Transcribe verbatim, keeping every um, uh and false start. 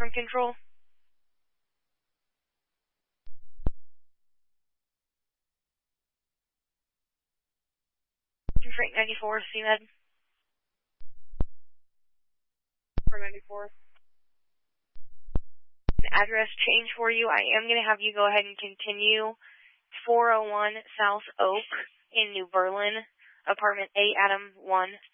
from Control. Frank ninety-four, C M E D. For ninety-four. Address change for you. I am going to have you go ahead and continue four oh one South Oak in New Berlin, apartment A, Adam one.